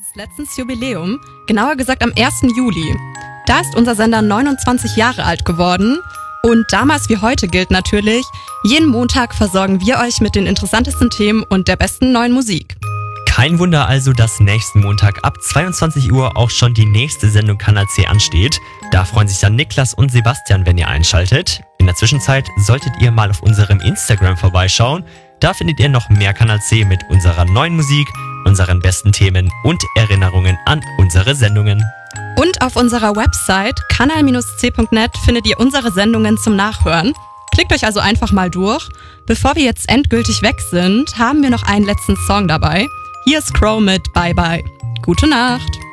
ist letztens Jubiläum, genauer gesagt am 1. Juli. Da ist unser Sender 29 Jahre alt geworden und damals wie heute gilt natürlich, jeden Montag versorgen wir euch mit den interessantesten Themen und der besten neuen Musik. Kein Wunder also, dass nächsten Montag ab 22 Uhr auch schon die nächste Sendung Kanal C ansteht. Da freuen sich dann Niklas und Sebastian, wenn ihr einschaltet. In der Zwischenzeit solltet ihr mal auf unserem Instagram vorbeischauen. Da findet ihr noch mehr Kanal C mit unserer neuen Musik, unseren besten Themen und Erinnerungen an unsere Sendungen. Und auf unserer Website kanal-c.net findet ihr unsere Sendungen zum Nachhören. Klickt euch also einfach mal durch. Bevor wir jetzt endgültig weg sind, haben wir noch einen letzten Song dabei. Hier ist Crow mit Bye Bye. Gute Nacht!